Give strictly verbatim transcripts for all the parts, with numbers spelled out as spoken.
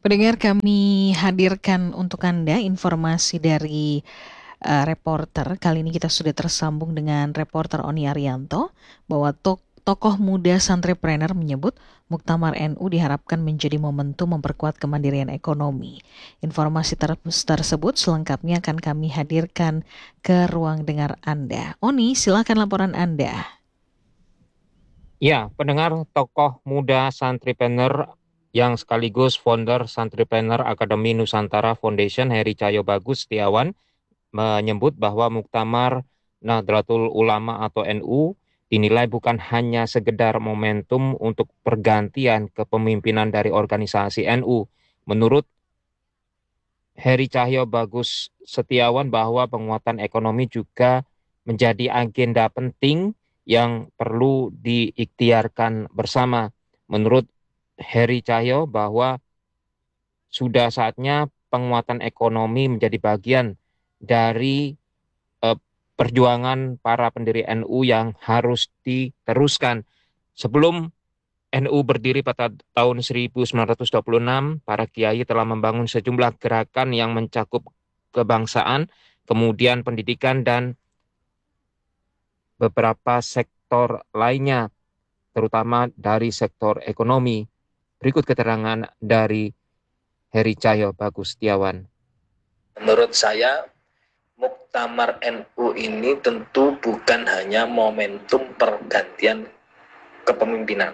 Pendengar, kami hadirkan untuk Anda informasi dari uh, reporter. Kali ini kita sudah tersambung dengan reporter Oni Arianto bahwa to- tokoh muda santripreneur menyebut Muktamar N U diharapkan menjadi momentum memperkuat kemandirian ekonomi. Informasi ter- tersebut selengkapnya akan kami hadirkan ke ruang dengar Anda. Oni, silakan laporan Anda. Ya, pendengar, tokoh muda santripreneur yang sekaligus founder Santripreneur Akademi Nusantara Foundation, Heri Cahyo Bagus Setiawan, menyebut bahwa Muktamar Nahdlatul Ulama atau N U dinilai bukan hanya sekedar momentum untuk pergantian kepemimpinan dari organisasi N U. Menurut Heri Cahyo Bagus Setiawan bahwa penguatan ekonomi juga menjadi agenda penting yang perlu diikhtiarkan bersama. Menurut Heri Cahyo bahwa sudah saatnya penguatan ekonomi menjadi bagian dari eh, perjuangan para pendiri N U yang harus diteruskan. Sebelum N U berdiri pada tahun seribu sembilan ratus dua puluh enam, para kiai telah membangun sejumlah gerakan yang mencakup kebangsaan, kemudian pendidikan, dan beberapa sektor lainnya, terutama dari sektor ekonomi. Berikut keterangan dari Heri Cahyo Bagus Setiawan. Menurut saya, Muktamar N U ini tentu bukan hanya momentum pergantian kepemimpinan.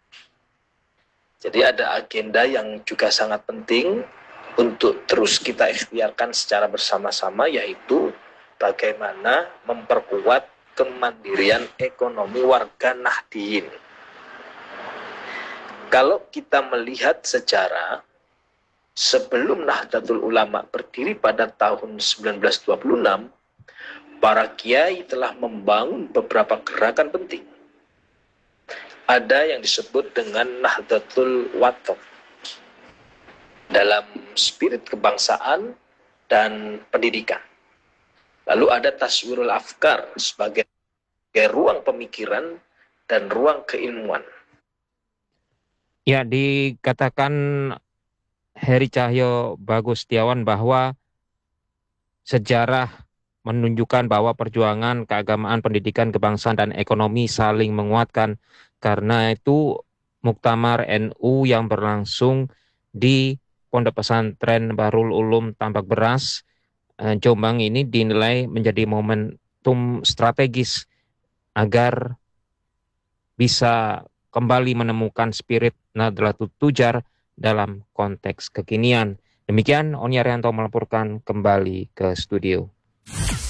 Jadi ada agenda yang juga sangat penting untuk terus kita ikhtiarkan secara bersama-sama, yaitu bagaimana memperkuat kemandirian ekonomi warga Nahdliyin. Kalau kita melihat sejarah, sebelum Nahdlatul Ulama berdiri pada tahun seribu sembilan ratus dua puluh enam, para kiai telah membangun beberapa gerakan penting. Ada yang disebut dengan Nahdlatul Wathan dalam spirit kebangsaan dan pendidikan. Lalu ada Taswirul Afkar sebagai ruang pemikiran dan ruang keilmuan. Ya, dikatakan Heri Cahyo Bagus Setiawan bahwa sejarah menunjukkan bahwa perjuangan keagamaan, pendidikan, kebangsaan, dan ekonomi saling menguatkan. Karena itu, Muktamar N U yang berlangsung di Pondok Pesantren Bahrul Ulum Tambak Beras, eh, Jombang ini dinilai menjadi momentum strategis agar bisa kembali menemukan spirit Nahdlatul Tujar dalam konteks kekinian. Demikian, Oni Arianto melaporkan kembali ke studio.